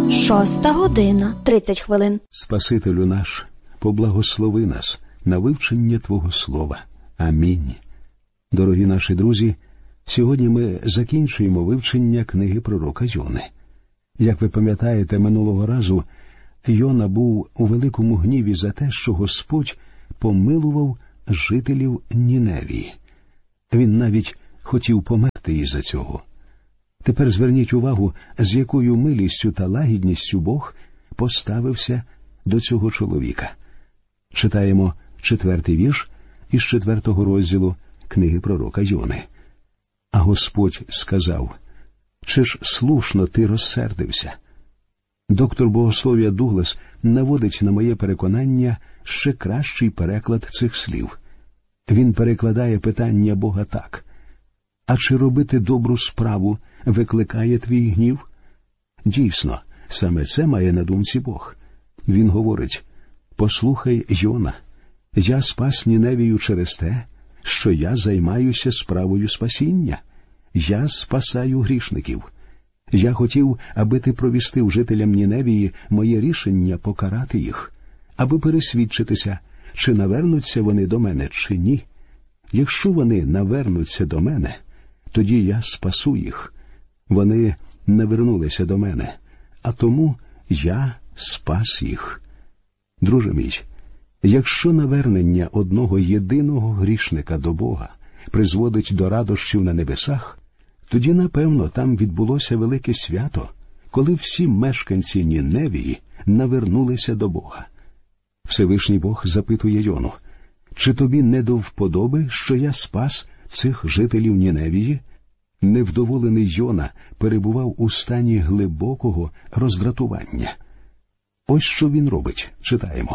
6:30. Спасителю наш, поблагослови нас на вивчення Твого Слова. Амінь. Дорогі наші друзі, сьогодні ми закінчуємо вивчення книги пророка Йони. Як ви пам'ятаєте, минулого разу Йона був у великому гніві за те, що Господь помилував жителів Ніневії. Він навіть хотів померти із-за цього. Тепер зверніть увагу, з якою милістю та лагідністю Бог поставився до цього чоловіка. Читаємо 4-й вірш із 4-го розділу книги пророка Йони. А Господь сказав: «Чи ж слушно ти розсердився?» Доктор богослов'я Дуглас наводить на моє переконання ще кращий переклад цих слів. Він перекладає питання Бога так: «А чи робити добру справу викликає твій гнів?» Дійсно, саме це має на думці Бог. Він говорить: «Послухай, Йона, я спас Ніневію через те, що я займаюся справою спасіння. Я спасаю грішників. Я хотів, аби ти провістив жителям Ніневії моє рішення покарати їх, аби пересвідчитися, чи навернуться вони до мене, чи ні. Якщо вони навернуться до мене, тоді я спасу їх. Вони не вернулися до мене, а тому я спас їх». Друже мій, якщо навернення одного єдиного грішника до Бога призводить до радощів на небесах, тоді, напевно, там відбулося велике свято, коли всі мешканці Ніневії навернулися до Бога. Всевишній Бог запитує Йону: «Чи тобі не до вподоби, що я спас цих жителів Ніневії?» Невдоволений Йона перебував у стані глибокого роздратування. Ось що він робить, читаємо.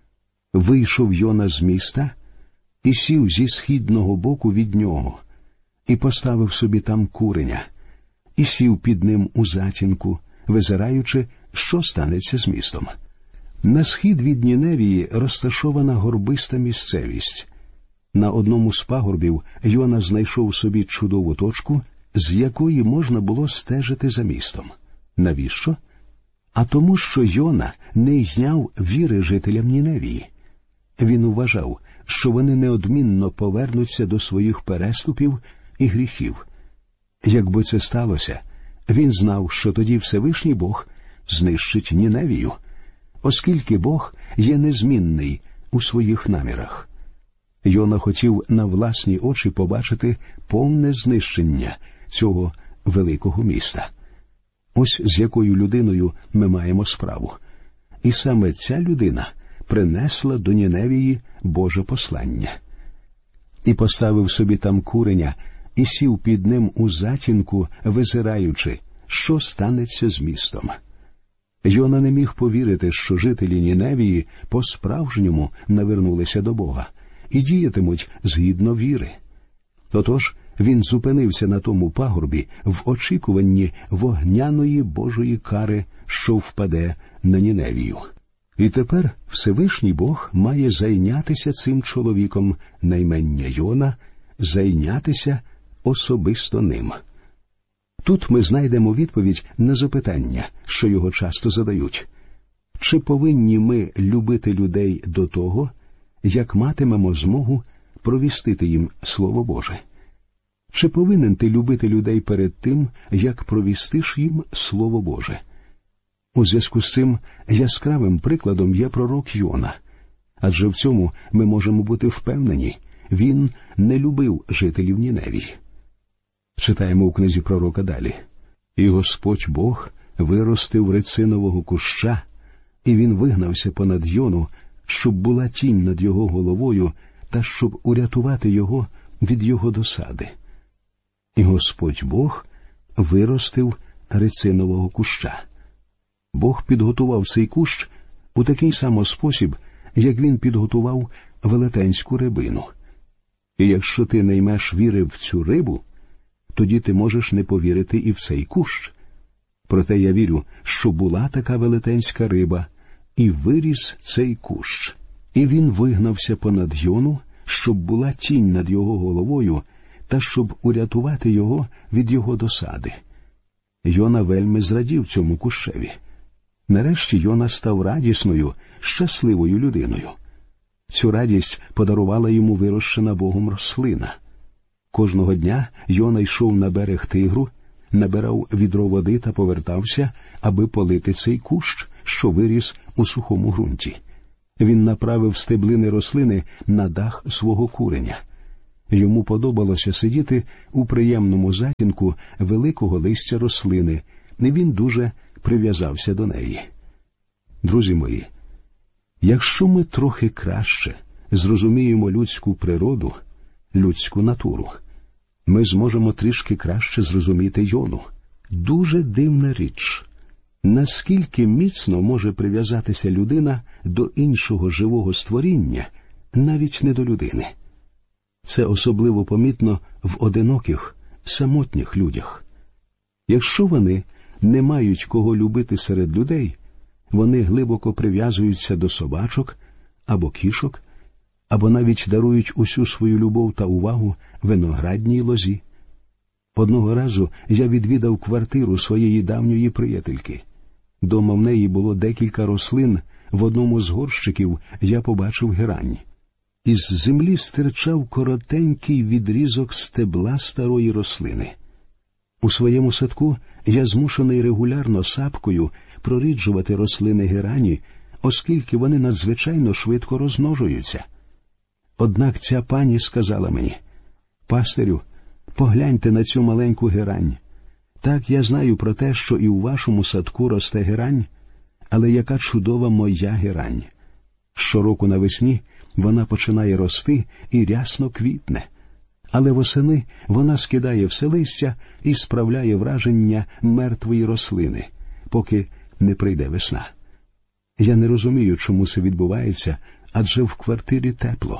«Вийшов Йона з міста і сів зі східного боку від нього, і поставив собі там куреня, і сів під ним у затінку, визираючи, що станеться з містом». На схід від Ніневії розташована горбиста місцевість. На одному з пагорбів Йона знайшов собі чудову точку, з якої можна було стежити за містом. Навіщо? А тому, що Йона не йняв віри жителям Ніневії. Він вважав, що вони неодмінно повернуться до своїх переступів і гріхів. Якби це сталося, він знав, що тоді Всевишній Бог знищить Ніневію, оскільки Бог є незмінний у своїх намірах. Йона хотів на власні очі побачити повне знищення цього великого міста. Ось з якою людиною ми маємо справу. І саме ця людина принесла до Ніневії Боже послання. «І поставив собі там куреня, і сів під ним у затінку, визираючи, що станеться з містом». Йона не міг повірити, що жителі Ніневії по-справжньому навернулися до Бога і діятимуть згідно віри. Отож, він зупинився на тому пагорбі в очікуванні вогняної Божої кари, що впаде на Ніневію. І тепер Всевишній Бог має зайнятися цим чоловіком на ім'я Йона, зайнятися особисто ним. Тут ми знайдемо відповідь на запитання, що його часто задають. Чи повинні ми любити людей до того, як матимемо змогу провістити їм Слово Боже? Чи повинен ти любити людей перед тим, як провістиш їм Слово Боже? У зв'язку з цим яскравим прикладом є пророк Йона. Адже в цьому ми можемо бути впевнені, він не любив жителів Ніневії. Читаємо у книзі пророка далі. «І Господь Бог виростив рицинового куща, і він вигнався понад Йону, щоб була тінь над його головою, та щоб урятувати його від його досади. І Господь Бог виростив рицинового куща». Бог підготував цей кущ у такий самий спосіб, як він підготував велетенську рибину. І якщо ти не ймеш віри в цю рибу, тоді ти можеш не повірити і в цей кущ. Проте я вірю, що була така велетенська риба, і виріс цей кущ. І він вигнався понад Йону, щоб була тінь над його головою, та щоб урятувати його від його досади. Йона вельми зрадів цьому кущеві. Нарешті Йона став радісною, щасливою людиною. Цю радість подарувала йому вирощена Богом рослина. Кожного дня Йона йшов на берег Тигру, набирав відро води та повертався, аби полити цей кущ, що виріс у сухому ґрунті. Він направив стеблини рослини на дах свого куреня. Йому подобалося сидіти у приємному затінку великого листя рослини, і він дуже прив'язався до неї. Друзі мої, якщо ми трохи краще зрозуміємо людську природу, людську натуру, ми зможемо трішки краще зрозуміти Йону. Дуже дивна річ. Наскільки міцно може прив'язатися людина до іншого живого створіння, навіть не до людини. Це особливо помітно в одиноких, самотніх людях. Якщо вони не мають кого любити серед людей, вони глибоко прив'язуються до собачок або кішок, або навіть дарують усю свою любов та увагу виноградній лозі. Одного разу я відвідав квартиру своєї давньої приятельки. Дома в неї було декілька рослин, в одному з горщиків я побачив герань. Із землі стирчав коротенький відрізок стебла старої рослини. У своєму садку я змушений регулярно сапкою проріджувати рослини герані, оскільки вони надзвичайно швидко розмножуються. Однак ця пані сказала мені: «Пастирю, погляньте на цю маленьку герань. Так, я знаю про те, що і у вашому садку росте герань, але яка чудова моя герань. Щороку навесні вона починає рости і рясно квітне, але восени вона скидає все листя і справляє враження мертвої рослини, поки не прийде весна. Я не розумію, чому це відбувається, адже в квартирі тепло».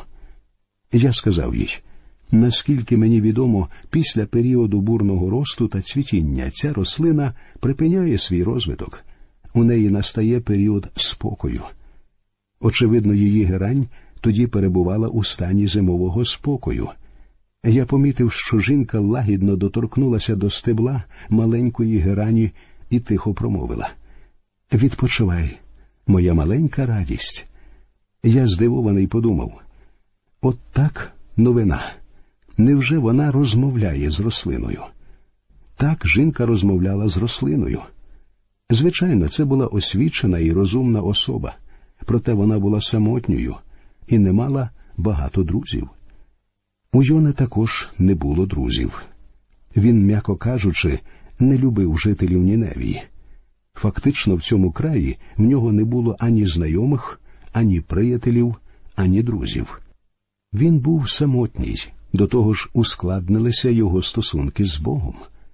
Я сказав їй: «Наскільки мені відомо, після періоду бурного росту та цвітіння ця рослина припиняє свій розвиток. У неї настає період спокою». Очевидно, її герань тоді перебувала у стані зимового спокою. Я помітив, що жінка лагідно доторкнулася до стебла маленької герані і тихо промовила: «Відпочивай, моя маленька радість». Я здивований подумав: от так новина. Невже вона розмовляє з рослиною? Так жінка розмовляла з рослиною. Звичайно, це була освічена і розумна особа, проте вона була самотньою і не мала багато друзів. У Йони також не було друзів. Він, м'яко кажучи, не любив жителів Ніневії. Фактично в цьому краї в нього не було ані знайомих, ані приятелів, ані друзів. Він був самотній, до того ж ускладнилися його стосунки з Богом.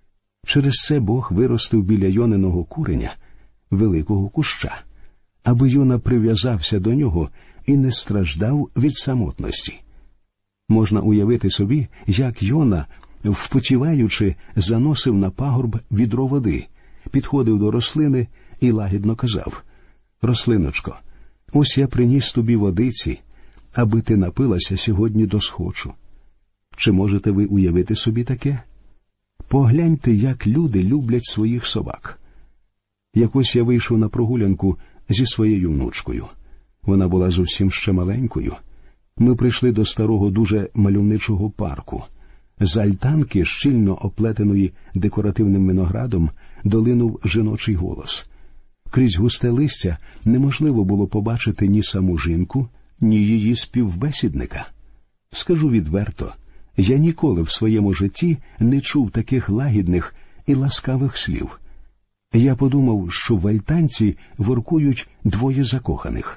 Через це Бог виростив біля Йониного куреня великого куща, аби Йона прив'язався до нього і не страждав від самотності. Можна уявити собі, як Йона, впочиваючи, заносив на пагорб відро води, підходив до рослини і лагідно казав: «Рослиночко, ось я приніс тобі водиці, аби ти напилася сьогодні досхочу». Чи можете ви уявити собі таке? Погляньте, як люди люблять своїх собак. Якось я вийшов на прогулянку зі своєю внучкою. Вона була зовсім ще маленькою. Ми прийшли до старого, дуже мальовничого парку. З альтанки, щільно оплетеної декоративним виноградом, долинув жіночий голос. Крізь густе листя неможливо було побачити ні саму жінку, ні її співбесідника. Скажу відверто, я ніколи в своєму житті не чув таких лагідних і ласкавих слів. Я подумав, що в альтанці воркують двоє закоханих.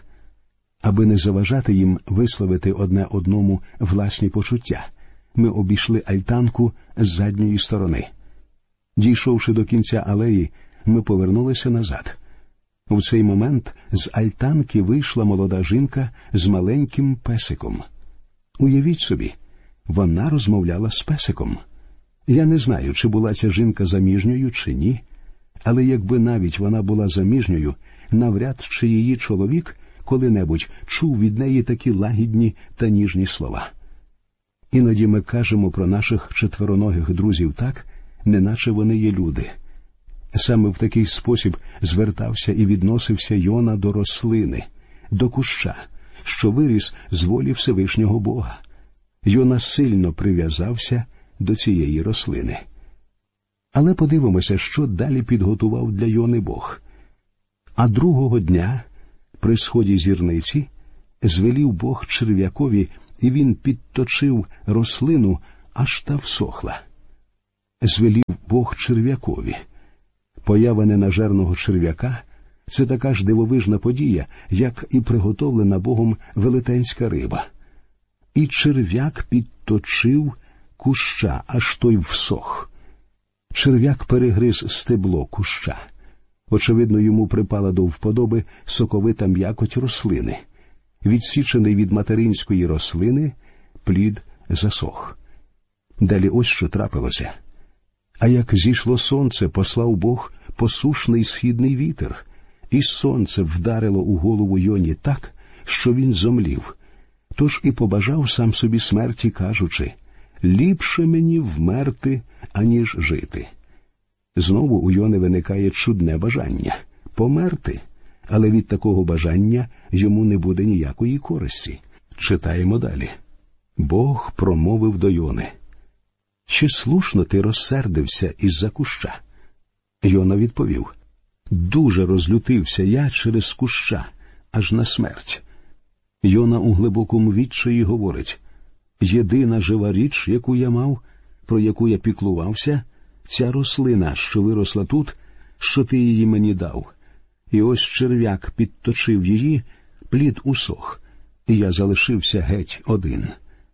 Аби не заважати їм висловити одне одному власні почуття, ми обійшли альтанку з задньої сторони. Дійшовши до кінця алеї, ми повернулися назад. У цей момент з альтанки вийшла молода жінка з маленьким песиком. Уявіть собі, вона розмовляла з песиком. Я не знаю, чи була ця жінка заміжньою, чи ні, але якби навіть вона була заміжньою, навряд чи її чоловік коли-небудь чув від неї такі лагідні та ніжні слова. Іноді ми кажемо про наших четвероногих друзів так, неначе вони є люди. Саме в такий спосіб звертався і відносився Йона до рослини, до куща, що виріс з волі Всевишнього Бога. Йона сильно прив'язався до цієї рослини. Але подивимося, що далі підготував для Йони Бог. А другого дня, при сході зірниці, звелів Бог черв'якові, і він підточив рослину, аж та всохла. Звелів Бог черв'якові. Поява ненажерного черв'яка – це така ж дивовижна подія, як і приготовлена Богом велетенська риба. І черв'як підточив куща, аж той всох. Черв'як перегриз стебло куща. Очевидно, йому припала до вподоби соковита м'якоть рослини. Відсічений від материнської рослини, плід засох. Далі ось що трапилося. А як зійшло сонце, послав Бог посушний східний вітер, і сонце вдарило у голову Йоні так, що він зомлів. Тож і побажав сам собі смерті, кажучи: «Ліпше мені вмерти, аніж жити». Знову у Йони виникає чудне бажання – померти, але від такого бажання йому не буде ніякої користі. Читаємо далі. Бог промовив до Йони: «Чи слушно ти розсердився із-за куща?» Йона відповів: «Дуже розлютився я через куща, аж на смерть». Йона у глибокому відчаї говорить: «Єдина жива річ, яку я мав, про яку я піклувався, ця рослина, що виросла тут, що ти її мені дав. І ось черв'як підточив її, плід усох, і я залишився геть один».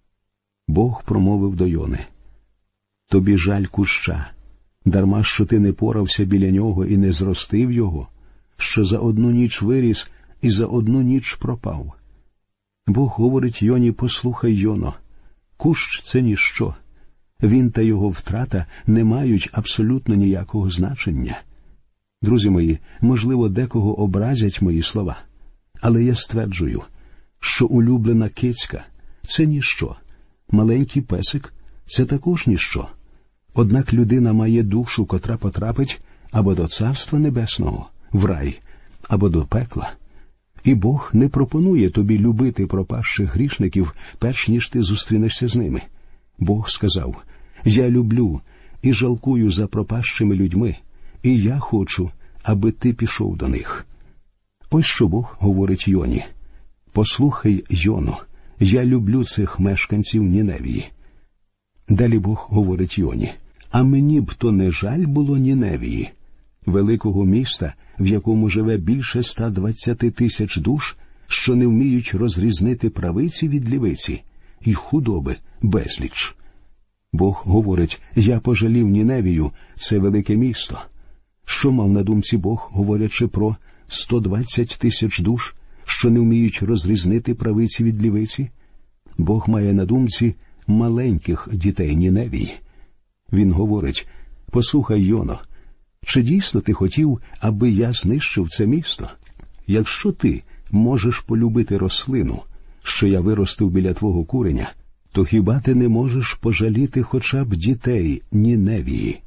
Бог промовив до Йони: «Тобі жаль куща, дарма що ти не порався біля нього і не зростив його, що за одну ніч виріс і за одну ніч пропав». Бог говорить Йоні: «Послухай, Йоно, кущ – це ніщо. Він та його втрата не мають абсолютно ніякого значення». Друзі мої, можливо, декого образять мої слова, але я стверджую, що улюблена кицька – це ніщо, маленький песик – це також ніщо. Однак людина має душу, котра потрапить або до Царства Небесного, в рай, або до пекла. І Бог не пропонує тобі любити пропащих грішників, перш ніж ти зустрінешся з ними. Бог сказав: «Я люблю і жалкую за пропащими людьми, і я хочу, аби ти пішов до них». Ось що Бог говорить Йоні: «Послухай, Йоно, я люблю цих мешканців Ніневії». Далі Бог говорить Йоні: «А мені б то не жаль було Ніневії, великого міста, в якому живе більше 120 тисяч душ, що не вміють розрізнити правиці від лівиці, і худоби безліч». Бог говорить: «Я пожалів Ніневію, це велике місто». Що мав на думці Бог, говорячи про 120 тисяч душ, що не вміють розрізнити правиці від лівиці? Бог має на думці маленьких дітей Ніневії. Він говорить: «Послухай, Йоно, чи дійсно ти хотів, аби я знищив це місто? Якщо ти можеш полюбити рослину, що я виростив біля твого куреня, то хіба ти не можеш пожаліти хоча б дітей Ніневії?»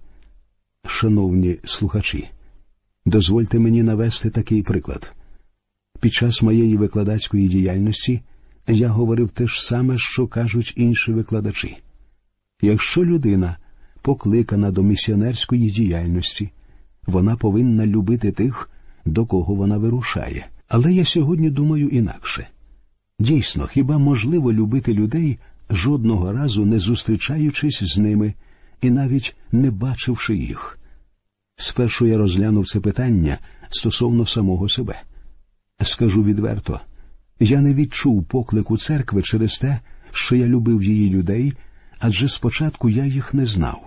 Шановні слухачі, дозвольте мені навести такий приклад. Під час моєї викладацької діяльності я говорив те ж саме, що кажуть інші викладачі. Якщо людина покликана до місіонерської діяльності, вона повинна любити тих, до кого вона вирушає. Але я сьогодні думаю інакше. Дійсно, хіба можливо любити людей, жодного разу не зустрічаючись з ними і навіть не бачивши їх? Спершу я розглянув це питання стосовно самого себе. Скажу відверто, я не відчув поклику церкви через те, що я любив її людей, адже спочатку я їх не знав.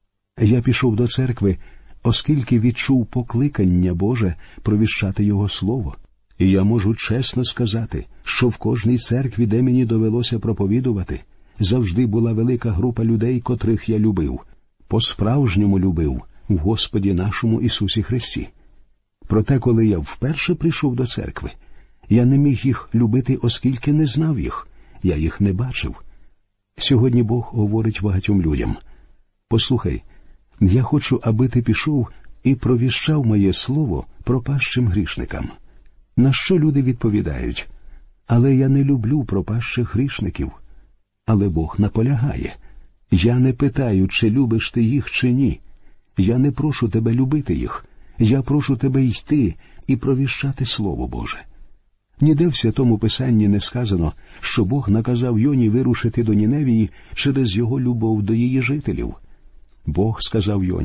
Я пішов до церкви, оскільки відчув покликання Боже провіщати Його Слово. І я можу чесно сказати, що в кожній церкві, де мені довелося проповідувати, завжди була велика група людей, котрих я любив, по-справжньому любив в Господі нашому Ісусі Христі. Проте, коли я вперше прийшов до церкви, я не міг їх любити, оскільки не знав їх, я їх не бачив. Сьогодні Бог говорить багатьом людям: «Послухай, я хочу, аби ти пішов і провіщав моє слово пропащим грішникам». На що люди відповідають: «Але я не люблю пропащих грішників». Але Бог наполягає: «Я не питаю, чи любиш ти їх, чи ні. Я не прошу тебе любити їх. Я прошу тебе йти і провіщати Слово Боже». Ніде в Святому Писанні не сказано, що Бог наказав Йоні вирушити до Ніневії через його любов до її жителів. Бог сказав Йоні: